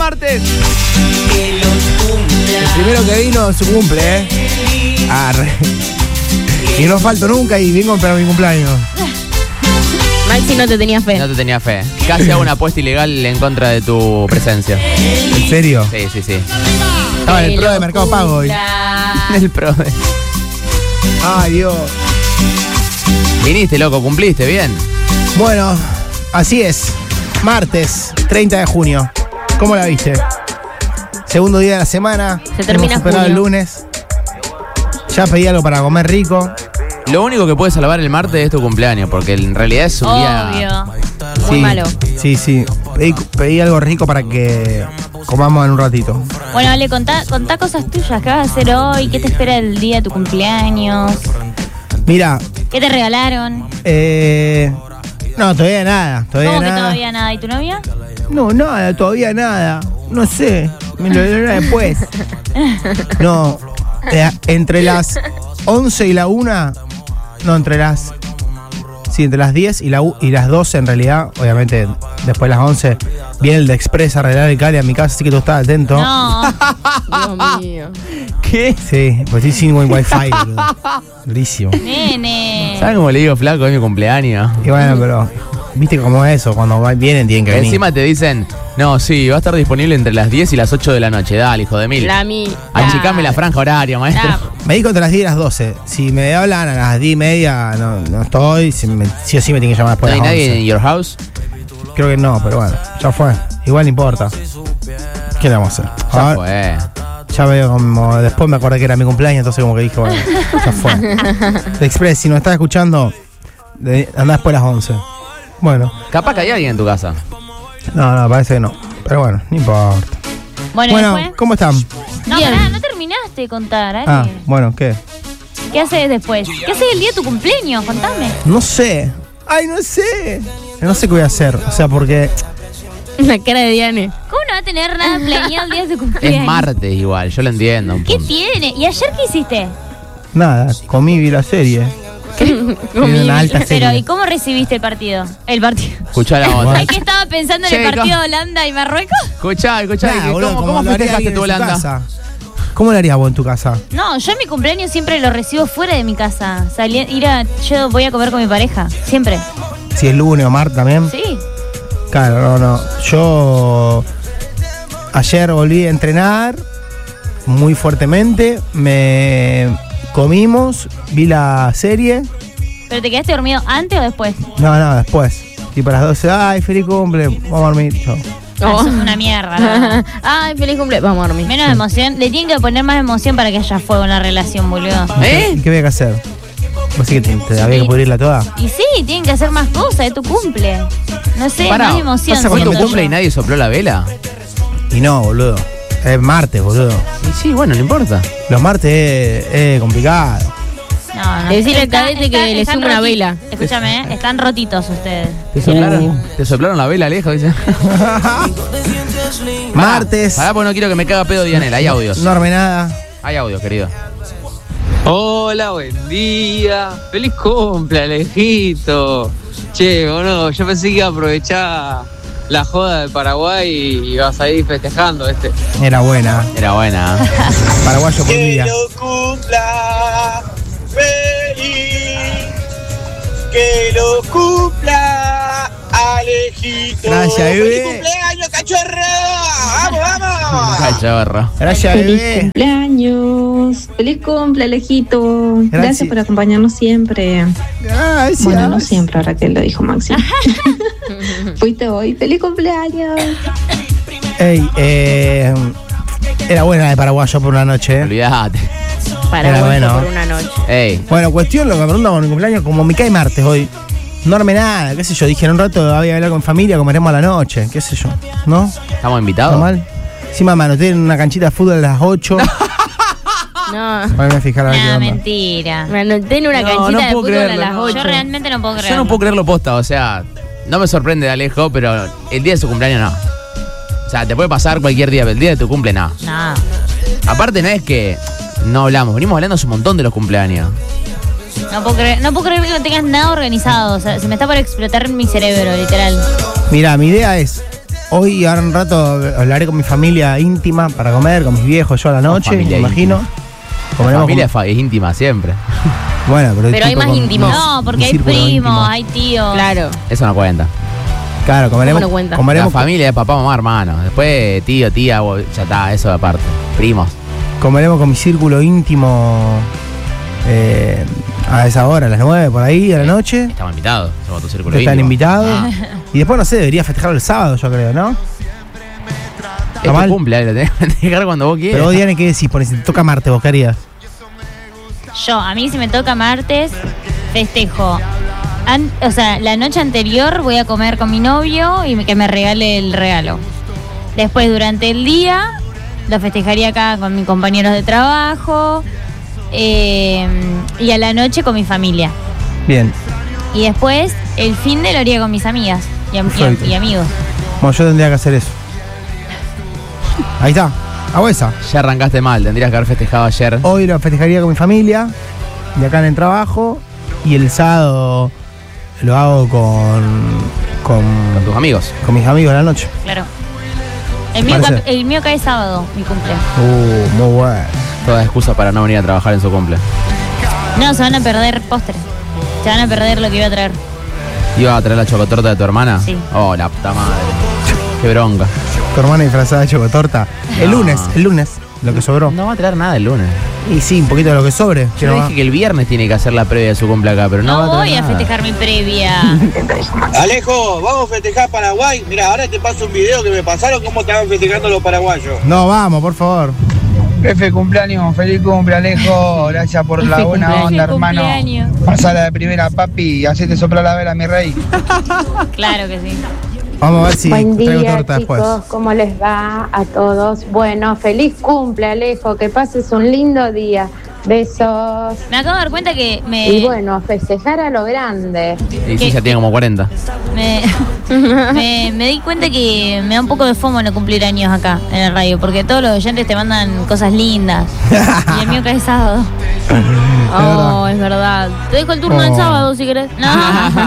martes. El primero que vino su cumple, Arre. Y no falto nunca y vengo para mi cumpleaños. Maxi no te tenía fe. No te tenía fe. Casi hago una apuesta ilegal en contra de tu presencia. ¿En serio? Sí. Estaba en el pro de Mercado Pago hoy. El pro de... Ay, Dios. Viniste, loco, cumpliste, bien. Bueno, así es. Martes, 30 de junio. ¿Cómo la viste? Segundo día de la semana. Se termina Hemos superado junio. el lunes. Ya pedí algo para comer rico. Lo único que puede salvar el martes es tu cumpleaños, porque en realidad es un día... Obvio. Muy Sí, malo. Sí. Pedí algo rico para que comamos en un ratito. Bueno, Ale, contá cosas tuyas. ¿Qué vas a hacer hoy? ¿Qué te espera el día de tu cumpleaños? Mira, ¿Qué te regalaron? no, todavía nada. ¿Cómo que todavía nada? ¿Y tu novia? No, nada, todavía nada. No sé, me lo diré después. No, entre las 11 y la 1, no, entre las 10 y las 12 en realidad, obviamente después de las 11, viene el de Express a arreglar el cable a mi casa, así que tú estás atento. No. Dios mío. ¿Qué? Sí, pues estoy sin wifi, boludo. Durísimo. Nene. ¿Sabes cómo le digo, flaco? Es mi cumpleaños. Y bueno, pero viste cómo es eso, cuando vienen tienen que venir. Encima te dicen, no, sí, va a estar disponible entre las 10 y las 8 de la noche. Dale, hijo de mil. Achicame la franja horaria, maestro. Me dijo entre las 10 y las 12. Si me hablan a las 10 y media, no estoy. Sí o sí me tienen que llamar después ¿No de hay las 11. nadie en your house? Creo que no, pero bueno, ya fue. Igual no importa. ¿Qué le vamos a hacer? Ya Ahora, fue. ya veo como. Después me acordé que era mi cumpleaños, entonces como que dije, bueno, ya fue. Express, si nos estás escuchando, andá después de las 11. Bueno. Capaz que hay alguien en tu casa. No, parece que no. Pero bueno, no importa. Bueno, después. ¿Cómo están? No, Bien. pará, no terminaste de contar, Ale. Ah, bueno, ¿qué? ¿Qué haces después? ¿Qué haces el día de tu cumpleaños? Contame. No sé. Ay, no sé. No sé qué voy a hacer. O sea, porque. La cara de Diane. ¿Cómo no va a tener nada planeado el día de su cumpleaños? Es martes igual, yo lo entiendo. un ¿Qué punto. tiene? ¿Y ayer qué hiciste? Nada, comí, vi la serie. Una alta Pero, serie. ¿y cómo recibiste el partido? El partido. Escuchá la otra. Ay, que estaba pensando en Che, el partido de Holanda y Marruecos. Escuchá, Nah, boludo, ¿cómo lo haría festejaste alguien tu en su Holanda? casa. ¿Cómo lo harías vos en tu casa? No, yo en mi cumpleaños siempre lo recibo fuera de mi casa. Yo voy a comer con mi pareja, siempre. Si es lunes o martes también. Sí. Claro, no. Yo ayer volví a entrenar muy fuertemente. Comimos, vi la serie. ¿Pero te quedaste dormido antes o después? No, después. Tipo a las 12, ay, feliz cumple, vamos a dormir. Chau. Ah, sos una mierda, la verdad. Ay, feliz cumple. Vamos a dormir. Menos emoción. Le tienen que poner más emoción para que haya fuego en la relación, boludo. ¿Y qué había que hacer? ¿Vos sí que te había que pudrirla toda? Y sí, tienen que hacer más cosas de tu cumple. No sé, Pará, más emoción. ¿fue tu siento cumple yo. y nadie sopló la vela? Y no, boludo. Es martes, boludo. Y sí, bueno, no importa. Los martes es complicado. No. Decirle al cadete que le están sume una vela. Escúchame, están rotitos ustedes. ¿Te soplaron la vela lejos? Dice. Martes. Pará, pues no quiero que me caga pedo Dianela. Hay audios. No armé nada. Hay audios, querido. Hola, buen día. Feliz cumple, Alejito. Che, bueno, yo pensé que iba a aprovechar la joda de Paraguay y ibas a ir festejando, Era buena. Era buena. Paraguayo por día. cumpla feliz, que lo cumpla Alejito. Gracias, bebé. ¡Feliz cumpleaños, cachorro! ¡Vamos! Cachorro. Gracias, bebé. Cumpleaños, feliz cumple, Alejito. Gracias. Gracias por acompañarnos siempre. Gracias. Bueno, no siempre, Raquel lo dijo Maxi. Fuiste hoy, feliz cumpleaños. Ey, era buena la de Paraguayo por una noche. Olvídate. Para bueno. por una noche. Ey. Bueno, cuestión, lo que me preguntan con mi cumpleaños, como me cae martes hoy, no armé nada, qué sé yo, dije en un rato voy a hablar con familia, comeremos a la noche, qué sé yo, ¿no? ¿Estamos invitados? ¿Está mal? Encima me anoté en una canchita de fútbol a las 8. No. Voy a fijar a ver qué Nah, onda. mentira. Me anoté en una No, canchita no de puedo fútbol creerlo, a las no. 8. Yo realmente no puedo creer. Yo no puedo creerlo posta, o sea, no me sorprende de Alejo, pero el día de su cumpleaños no. O sea, te puede pasar cualquier día, pero el día de tu cumple no. No. Aparte no es que no hablamos, venimos hablando hace un montón de los cumpleaños. No puedo creer que no tengas nada organizado. O sea, se me está por explotar mi cerebro, literal. Mirá, mi idea es, Hoy, ahora en un rato, hablaré con mi familia íntima para comer, con mis viejos, yo a la noche, me familia imagino. La Comeremos familia es íntima siempre. Bueno, Pero hay tipo más con íntimos. mi- No, porque mi hay círculo primos, íntimo. hay tíos. Claro. Eso no cuenta. Claro, comeremos. ¿Cómo no cuenta? La Comeremos, familia es papá, mamá, hermano. Después tío, tía, ya está, eso aparte. Primos. comeremos con mi círculo íntimo a esa hora, a las 9, por ahí, a la noche. Estamos invitados. Somos tu círculo Están íntimo. invitados. Y después, no sé, debería festejarlo el sábado, yo creo, ¿no? Es mal. tu cumple, lo tenés que festejar cuando vos quieras. Pero vos, Diane, ¿qué decís? Por si te toca martes, ¿vos qué harías? Yo, a mí si me toca martes, festejo. O sea, la noche anterior voy a comer con mi novio y que me regale el regalo. Después, durante el día, lo festejaría acá con mis compañeros de trabajo. Y a la noche con mi familia. Bien. Y después, el fin de lo haría con mis amigas Perfecto. y amigos. Bueno, yo tendría que hacer eso. Ahí está. Hago esa. Ya arrancaste mal, tendrías que haber festejado ayer. Hoy lo festejaría con mi familia, de acá en el trabajo. Y el sábado lo hago Con tus amigos. con mis amigos a la noche. Claro. ¿Te parece? El mío cae sábado, mi cumple. Muy bueno. Toda excusa para no venir a trabajar en su cumple. No, se van a perder postres. Se van a perder lo que iba a traer. ¿Iba a traer la chocotorta de tu hermana? Sí. Oh, la puta madre. Qué bronca. Tu hermana disfrazada de chocotorta. El No. lunes, lo que sobró. No va a traer nada el lunes. Y sí, un poquito de lo que sobre. Yo le dije que el viernes tiene que hacer la previa de su cumple acá, pero no, No va a traer voy a nada. festejar mi previa. Alejo, vamos a festejar Paraguay. Mira, ahora te paso un video que me pasaron cómo estaban festejando los paraguayos. No, vamos, por favor. Jefe, cumpleaños, feliz cumple Alejo, gracias por la buena cumpleaños. onda, hermano. Cumpleaños. Pasala de primera, papi, y hacete soplar la vela, mi rey. Claro que sí. Vamos a ver si Buen traigo día, torta chicos, después. ¿cómo les va a todos? Bueno, feliz cumple, Alejo, que pases un lindo día. Besos. Me acabo de dar cuenta que Y bueno, a festejar a lo grande. Y sí, ya tiene como 40. me di cuenta que me da un poco de fomo no cumplir años acá en el radio, porque todos los oyentes te mandan cosas lindas. Y el mío cae sábado. Oh, es verdad. Te dejo el turno el Oh. sábado si querés. No.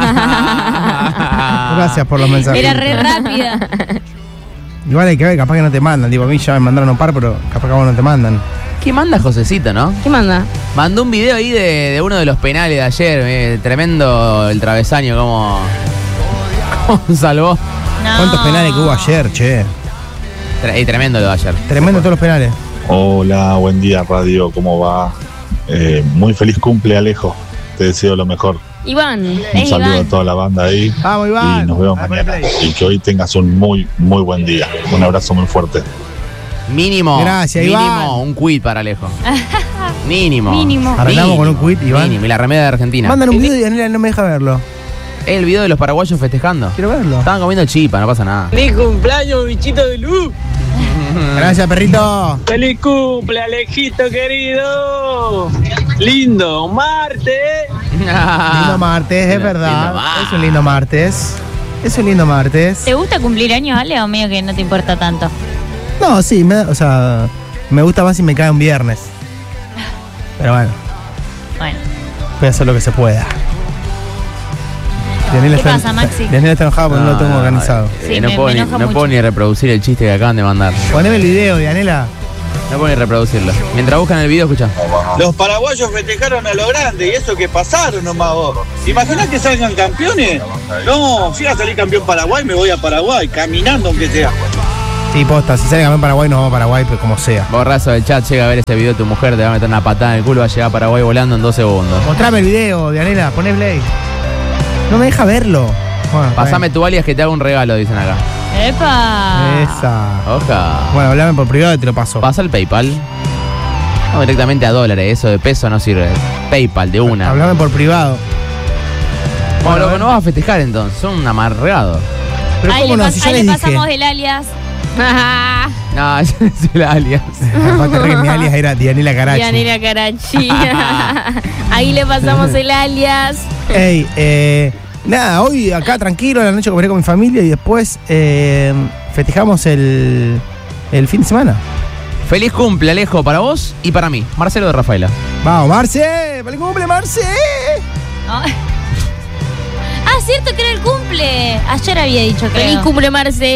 Gracias por los mensajes. Era re rápida. Igual hay que ver, capaz que no te mandan. Digo, a mí ya me mandaron un par, pero capaz que a vos no te mandan. ¿Qué manda Josecito, no? ¿Qué manda? Mandó un video ahí de uno de los penales de ayer. Tremendo el travesaño, cómo salvó. No. ¿Cuántos penales que hubo ayer, che? Tremendo lo de ayer. Tremendo todos los penales. Hola, buen día radio, ¿cómo va? Muy feliz cumple Alejo, te deseo lo mejor. Iván. Un saludo a toda la banda ahí Vamos, Iván. y nos vemos A poner mañana. play. Y que hoy tengas un muy buen día. Un abrazo muy fuerte. Mínimo. Gracias, mínimo Iván. un quit para Alejo. Mínimo. Mínimo. Arreglamos con un quit, Iván. Mínimo. Y la remera de Argentina. Mandan un video y Daniela no me deja verlo. El video de los paraguayos festejando. Quiero verlo. Estaban comiendo chipa, no pasa nada. ¡Feliz cumpleaños, bichito de luz! Gracias, perrito. ¡Feliz cumple, Alejito querido! ¡Lindo martes! Lindo martes, es Lindo verdad. martes. Es un lindo martes. Es un lindo martes. ¿Te gusta cumplir años, Ale, o medio que no te importa tanto? No, sí, me gusta más si me cae un viernes. Pero bueno, Bueno. voy a hacer lo que se pueda. Daniela ¿Qué pasa, Maxi? Daniela está enojada porque no lo tengo No, organizado. Sí, no me puedo, enoja no mucho. puedo ni reproducir el chiste que acaban de mandar. Poneme el video, Daniela. No puedo ni reproducirlo. Mientras buscan el video, escucha. Los paraguayos festejaron a lo grande y eso que pasaron nomás vos. ¿Te imaginas que salgan campeones? No, si va a salir campeón Paraguay, me voy a Paraguay, caminando aunque sea. Sí, posta, si sale campeón Paraguay, nos vamos a Paraguay, pero como sea. Borrazo del chat, llega a ver ese video de tu mujer, te va a meter una patada en el culo, va a llegar a Paraguay volando en 2 segundos. Mostrame el video, Daniela, poné play. No me deja verlo. Bueno, Pasame tu alias que te haga un regalo, dicen acá. ¡Epa! Esa. Oja. Bueno, hablame por privado y te lo paso. Pasa el PayPal. No, directamente a dólares, eso de peso no sirve. PayPal, de una. Hablame por privado. Bueno, loco, no vas a festejar entonces, son un amargado. Pero Ahí cómo le, no, si ya ahí les le dije. pasamos el alias. No, ese es el alias. Aparte que mi alias era Daniela Carachi. Yanira Karachi. Ahí le pasamos el alias. Ey, nada, hoy acá tranquilo, a la noche comeré con mi familia y después festejamos el fin de semana. Feliz cumple, Alejo, para vos y para mí. Marcelo de Rafaela. Vamos, Marce, feliz cumple, Marce. Ah, cierto que era el cumple. Ayer había dicho, creo. Feliz cumple, Marce.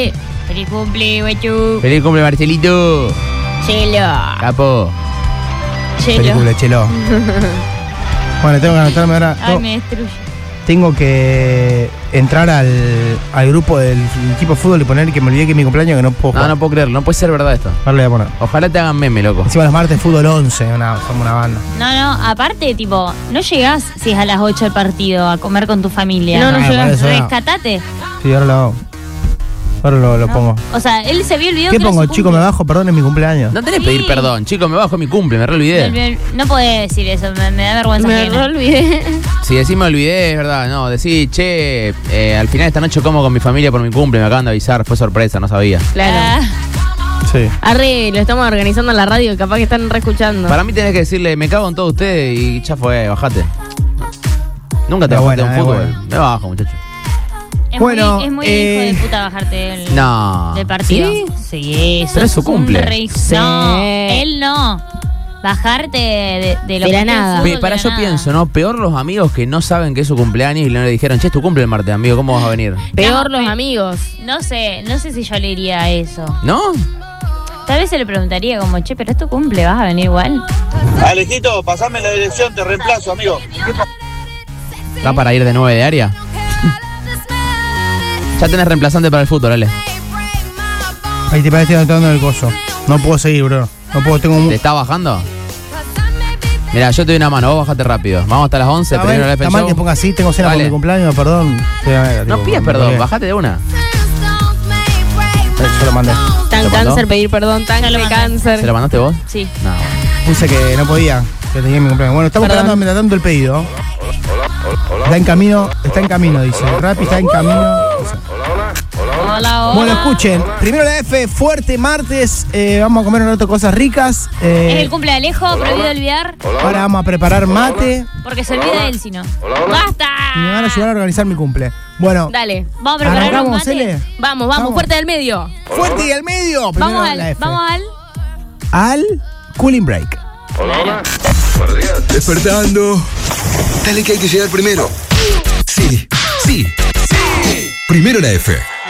Feliz cumple, guachu. Feliz cumple, Marcelito. Chelo. Capo. Feliz cumple, Chelo. Bueno, tengo que anotarme ahora. Ay, me destruye. Tengo que entrar al grupo del equipo de fútbol y poner que me olvidé que es mi cumpleaños, que no puedo jugar. No puedo creerlo, no puede ser verdad esto. Ahora le voy a poner. Ojalá te hagan meme, loco. Encima los martes fútbol 11, somos una banda. No, aparte, tipo, no llegás si es a las 8 el partido a comer con tu familia. No llegás. Rescatate. Sí, ahora lo hago. Ahora lo pongo. O sea, él se vio el video. ¿Qué que era pongo? su Chico, cumple. me bajo, perdón, es mi cumpleaños. No tenés que pedir perdón, chico, me bajo mi cumple, me re olvidé. No podés decir eso, me da vergüenza. Me re olvidé. Si decís me olvidé, es verdad, no, decís, che, al final de esta noche como con mi familia por mi cumple, me acaban de avisar, fue sorpresa, no sabía. Claro. Sí. Arre, lo estamos organizando en la radio, capaz que están re escuchando. Para mí tenés que decirle, me cago en todos ustedes y ya fue, bajate. Nunca te bajaste de un fútbol. Bueno. Me bajo, muchacho. Es Bueno, muy hijo de puta bajarte del partido. ¿Sí? Sí, eso Pero es su cumple. Sí. No, él no. Bajarte de lo De que la es el nada. fútbol, Para de yo la pienso, ¿no? Peor los amigos que no saben que es su cumpleaños y no le dijeron, che, es tu cumple el martes, amigo, ¿cómo vas a venir? Peor No, los amigos. No sé si yo le diría eso. ¿No? Tal vez se le preguntaría como, che, pero es tu cumple, ¿vas a venir igual? Alejito, pasame la dirección, te reemplazo, amigo. ¿Está para ir de 9 de área? Ya tenés reemplazante para el fútbol, Ale. Ahí te parece anotando el coso. No puedo seguir, bro. No puedo, tengo ¿Te está bajando? Mira, yo te doy una mano, vos bajate rápido. Vamos hasta las 11, primero el Está mal que ponga así, tengo cena por Dale. mi cumpleaños, perdón. No pidas perdón, bajate de una. Yo lo mandé. Tan ¿Lo mandó? cáncer, pedir perdón, tan de cáncer. ¿Se lo mandaste vos? Sí. No. Puse que no podía, que tenía mi cumpleaños. Bueno, estamos tratando el pedido. Está en camino, dice. Rappi está en camino. Hola. Bueno, escuchen. Primero la F, fuerte martes. Vamos a comer un rato cosas ricas. Es el cumple de Alejo, prohibido olvidar. Ahora vamos a preparar mate. Porque se olvida él si no. ¡Basta! Y me van a ayudar a organizar mi cumple. Bueno, Dale. Vamos a preparar un arrancamos, mate. L. Vamos, fuerte del medio. Fuerte y al medio. Primero Vamos la F. al Al cooling break. Despertando. Dale que hay que llegar primero. Sí. Primero la F.